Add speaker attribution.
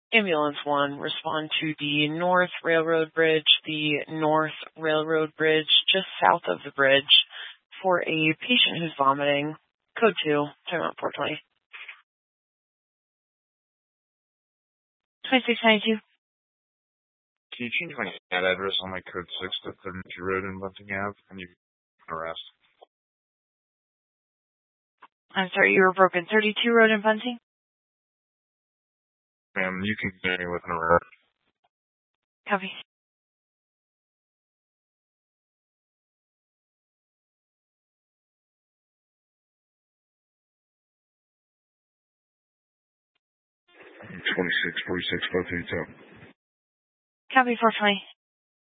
Speaker 1: Ambulance 1, respond to the North Railroad Bridge, just south of the bridge, for a patient who's vomiting. Code 2, timeout 420. 2692.
Speaker 2: Can you change my ad address on my code 6 to 32 Road in Bunting Ave? And you can arrest.
Speaker 1: I'm sorry, you were broken. 32 Road in Bunting?
Speaker 2: Ma'am, you can continue with an arrest.
Speaker 1: Copy.
Speaker 2: $26.46 both of you too.
Speaker 1: Copy 420.